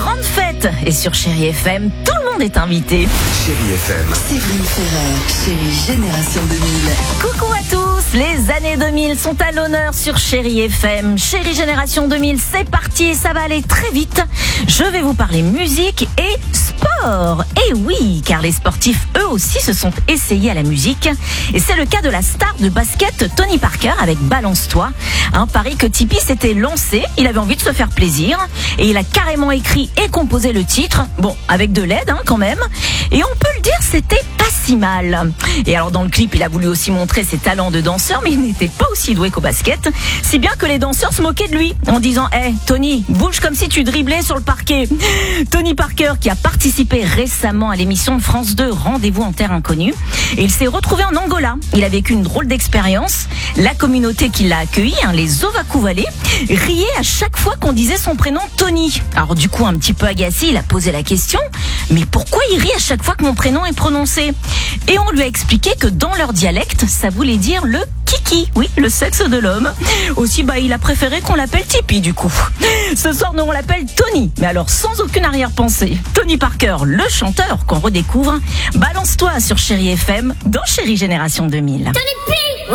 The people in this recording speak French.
grande fête. Et sur Chérie FM, tout le monde est invité. Chérie FM. Séverine Ferrer, Chérie Génération 2000. Coucou à tous, les années 2000 sont à l'honneur sur Chérie FM. Chérie Génération 2000, c'est parti, ça va aller très vite. Je vais vous parler musique et sport. Et oui, car les sportifs, eux aussi, se sont essayés à la musique. Et c'est le cas de la star de basket Tony Parker avec Balance-toi. Un pari que Tipeee s'était lancé, il avait envie de se faire plaisir. Et il a carrément écrit et composé le titre. Bon, avec de l'aide quand même. Et on peut le dire, c'était pas si mal. Et alors dans le clip, il a voulu aussi montrer ses talents de danseur, mais il n'était pas aussi doué qu'au basket. Si bien que les danseurs se moquaient de lui en disant « Hey Tony, bouge comme si tu driblais sur le parquet ». Tony Parker qui a participé récemment à l'émission de France 2 Rendez-vous en terre inconnue. Et il s'est retrouvé en Angola. Il a vécu une drôle d'expérience. La communauté qui l'a accueilli, les Ovaku Valley, riait à chaque fois qu'on disait son prénom Tony. Alors du coup, un petit peu agacé, il a posé la question « Mais pourquoi il rit à chaque fois que mon prénom est prononcé ?» Et on lui a expliqué que dans leur dialecte, ça voulait dire le kiki, oui, le sexe de l'homme. Aussi, il a préféré qu'on l'appelle Tipeee du coup. Ce soir, nous on l'appelle Tony, mais alors sans aucune arrière-pensée. Tony Parker, le chanteur qu'on redécouvre. Balance-toi sur Chérie FM dans Chérie Génération 2000. Tony P.